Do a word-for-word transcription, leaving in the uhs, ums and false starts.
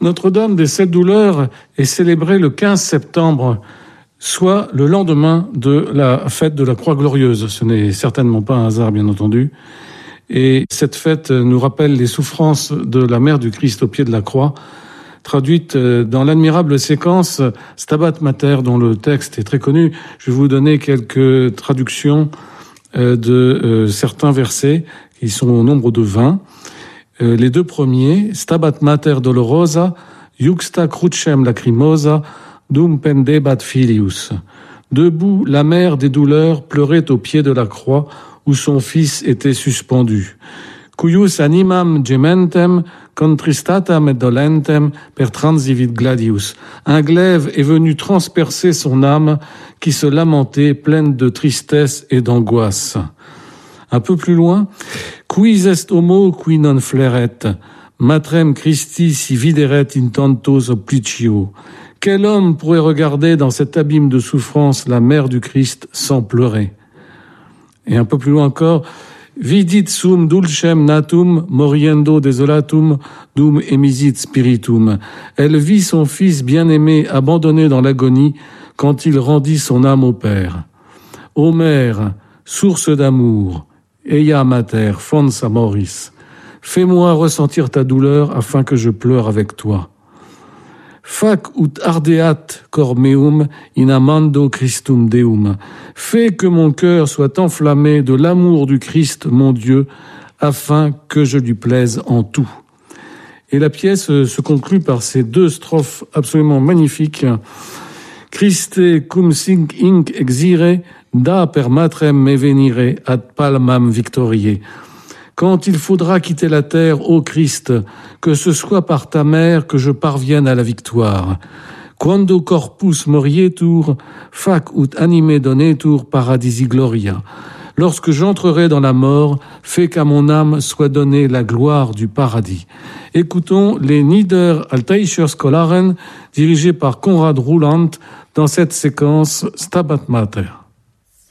Notre-Dame des Sept Douleurs est célébrée le quinze septembre, soit le lendemain de la fête de la Croix Glorieuse. Ce n'est certainement pas un hasard, bien entendu. Et cette fête nous rappelle les souffrances de la Mère du Christ au pied de la croix, traduite dans l'admirable séquence Stabat Mater, dont le texte est très connu. Je vais vous donner quelques traductions de certains versets, qui sont au nombre de vingt. Les deux premiers, Stabat Mater Dolorosa, Iuxta Crucem Lacrimosa, Dum pendebat filius. Debout, la mère des douleurs pleurait au pied de la croix où son fils était suspendu. Cuius animam gementem, contristatam et dolentem per transivit gladius. Un glaive est venu transpercer son âme qui se lamentait, pleine de tristesse et d'angoisse. Un peu plus loin, quis est homo qui non fleret, matrem Christi si videret in tantos oblicio. Quel homme pourrait regarder dans cet abîme de souffrance la mère du Christ sans pleurer? Et un peu plus loin encore, vidit sum dulcem natum moriendo desolatum dum emisit spiritum. Elle vit son fils bien-aimé abandonné dans l'agonie quand il rendit son âme au Père. Ô mère, source d'amour, eia mater, fons amoris, fais-moi ressentir ta douleur afin que je pleure avec toi. Fac ut ardeat cor meum in amando Christum Deum. Fais que mon cœur soit enflammé de l'amour du Christ, mon Dieu, afin que je lui plaise en tout. Et la pièce se conclut par ces deux strophes absolument magnifiques. Christe cum sing inc exire, da per matrem me venire ad palmam victoriae. Quand il faudra quitter la terre, ô Christ, que ce soit par ta mère que je parvienne à la victoire. Quando corpus morietur, fac ut anime donetur paradisi gloria. Lorsque j'entrerai dans la mort, fais qu'à mon âme soit donnée la gloire du paradis. Écoutons les Nieder Altaischer Scholaren, dirigés par Konrad Ruland, dans cette séquence Stabat Mater.